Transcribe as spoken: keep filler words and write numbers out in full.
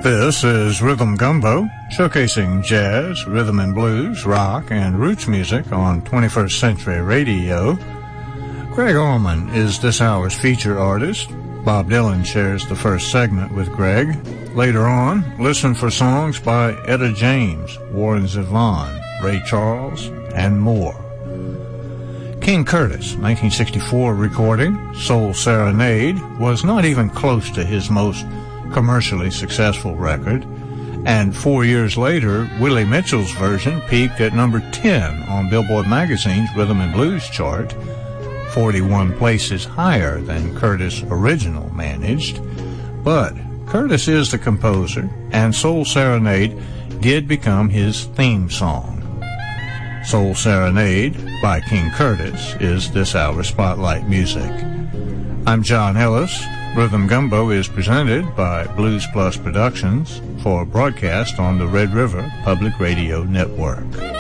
This is Rhythm Gumbo, showcasing jazz, rhythm and blues, rock, and roots music on twenty-first Century Radio. Greg Allman is this hour's feature artist. Bob Dylan shares the first segment with Greg. Later on, listen for songs by Etta James, Warren Zevon, Ray Charles, and more. King Curtis, nineteen sixty-four recording, Soul Serenade, was not even close to his most commercially successful record, and four years later, Willie Mitchell's version peaked at number ten on Billboard magazine's Rhythm and Blues chart, forty-one places higher than Curtis' original managed. But Curtis is the composer, and Soul Serenade did become his theme song. Soul Serenade by King Curtis is this hour's Spotlight Music. I'm John Ellis. Rhythm Gumbo is presented by Blues Plus Productions for broadcast on the Red River Public Radio Network.